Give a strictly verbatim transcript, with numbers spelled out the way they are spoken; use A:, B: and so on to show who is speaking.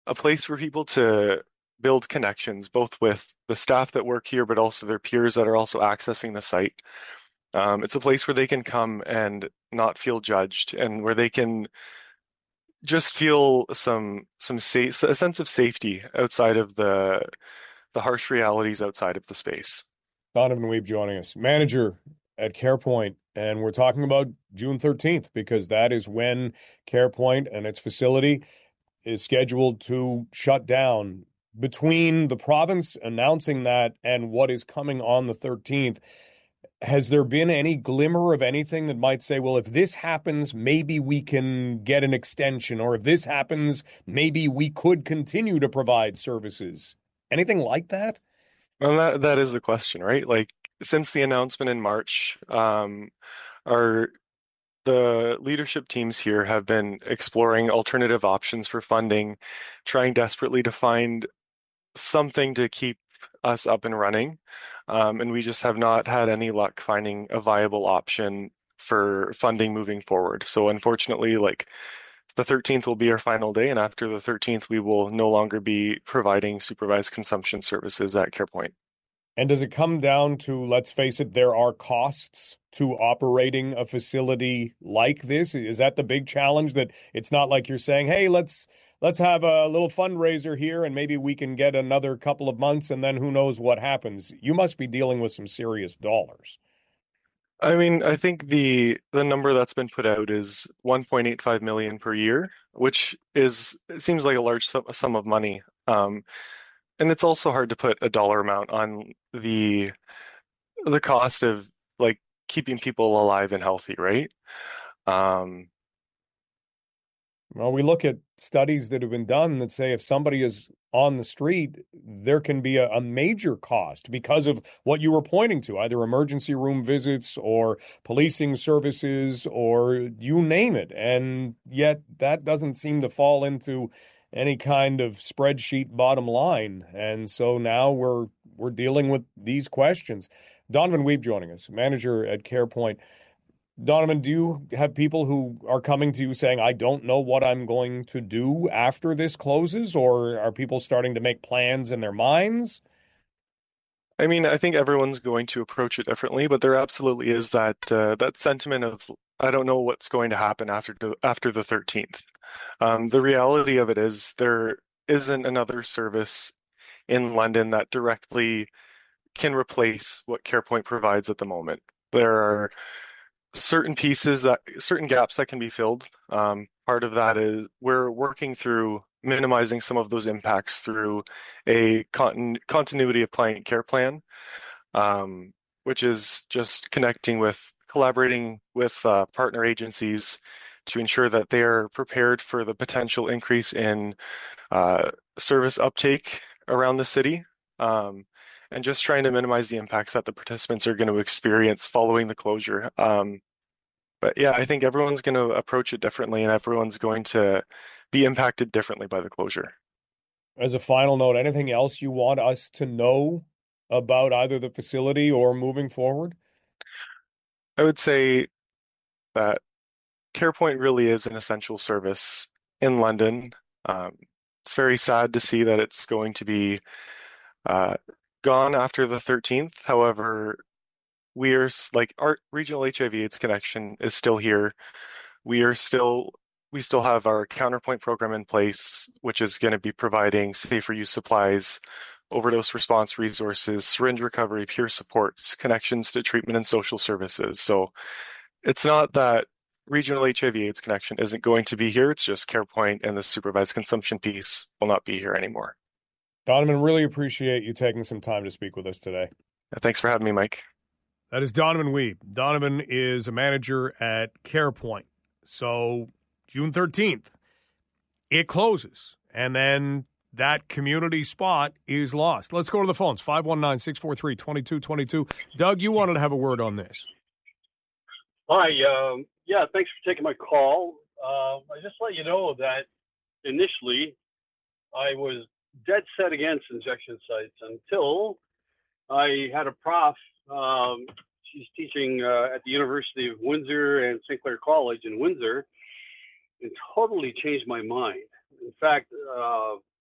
A: a place for people to build connections, both with the staff that work here, but also their peers that are also accessing the site. Um, it's a place where they can come and not feel judged, and where they can just feel some some sa a sense of safety outside of the the harsh realities outside of the space.
B: Donovan Weeb joining us, manager at CarePoint, and we're talking about June thirteenth because that is when CarePoint and its facility is scheduled to shut down. Between the province announcing that and what is coming on the thirteenth, has there been any glimmer of anything that might say, well, if this happens, maybe we can get an extension, or if this happens, maybe we could continue to provide services? Anything like that?
A: Well, that that is the question, right? Like since the announcement in March, um, our the leadership teams here have been exploring alternative options for funding, trying desperately to find something to keep us up and running. Um, and we just have not had any luck finding a viable option for funding moving forward. So unfortunately, like the thirteenth will be our final day, and after the thirteenth, we will no longer be providing supervised consumption services at CarePoint.
B: And does it come down to, let's face it, there are costs to operating a facility like this? Is that the big challenge, that it's not like you're saying, hey, let's let's have a little fundraiser here and maybe we can get another couple of months and then who knows what happens? You must be dealing with some serious dollars.
A: I mean, I think the the number that's been put out is one point eight five million per year, which is it seems like a large sum, sum of money. Um, and it's also hard to put a dollar amount on the the cost of like keeping people alive and healthy, right? Um,
B: Well, we look at studies that have been done that say if somebody is on the street, there can be a, a major cost because of what you were pointing to, either emergency room visits or policing services or you name it. And yet that doesn't seem to fall into any kind of spreadsheet bottom line. And so now we're we're dealing with these questions. Donovan Weeb joining us, manager at CarePoint. Donovan, do you have people who are coming to you saying, I don't know what I'm going to do after this closes? Or are people starting to make plans in their minds?
A: I mean, I think everyone's going to approach it differently, but there absolutely is that uh, that sentiment of I don't know what's going to happen after the, after the thirteenth. Um, the reality of it is there isn't another service in London that directly can replace what CarePoint provides at the moment. There are certain pieces that certain gaps that can be filled. Um, part of that is we're working through minimizing some of those impacts through a continu continuity of client care plan, um, which is just connecting with collaborating with uh, partner agencies to ensure that they are prepared for the potential increase in uh, service uptake around the city. Um, and just trying to minimize the impacts that the participants are going to experience following the closure. Um, but yeah, I think everyone's going to approach it differently, and everyone's going to be impacted differently by the closure.
B: As a final note, anything else you want us to know about either the facility or moving forward?
A: I would say that CarePoint really is an essential service in London. Um, it's very sad to see that it's going to be uh, gone after the thirteenth. However, we are like our regional H I V AIDS connection is still here. We are still we still have our counterpoint program in place, which is going to be providing safer use supplies, overdose response resources, syringe recovery, peer supports, connections to treatment and social services. So it's not that regional H I V AIDS connection isn't going to be here. It's just CarePoint and the supervised consumption piece will not be here anymore.
B: Donovan, really appreciate you taking some time to speak with us today.
A: Thanks for having me, Mike.
B: That is Donovan Weeb. Donovan is a manager at CarePoint. So June thirteenth, it closes. And then that community spot is lost. Let's go to the phones. five one nine, six four three, two two two two. Doug, you wanted to have a word on this.
C: Hi. Um, yeah, thanks for taking my call. Uh, I just let you know that initially I was dead set against injection sites until I had a prof. Um, she's teaching uh, at the University of Windsor and Saint Clair College in Windsor, and totally changed my mind. In fact, uh,